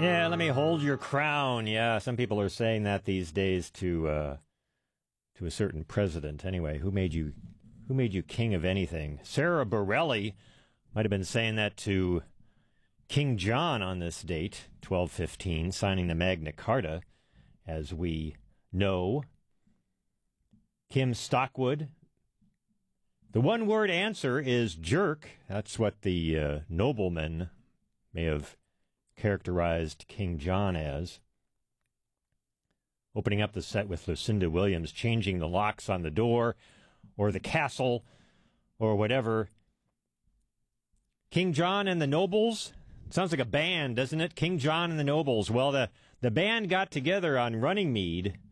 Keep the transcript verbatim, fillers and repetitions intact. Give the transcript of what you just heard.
Yeah, let me hold your crown. Yeah, some people are saying that these days to uh, to a certain president. Anyway, who made you who made you king of anything? Sarah Bareilles might have been saying that to King John on this date, twelve fifteen, signing the Magna Carta, as we know. Kim Stockwood. The one-word answer is jerk. That's what the uh, nobleman may have characterized King John as. Opening up the set with Lucinda Williams changing the locks on the door or the castle or whatever. King John and the Nobles? Sounds like a band, doesn't it? King John and the Nobles. Well, the, the band got together on Runnymede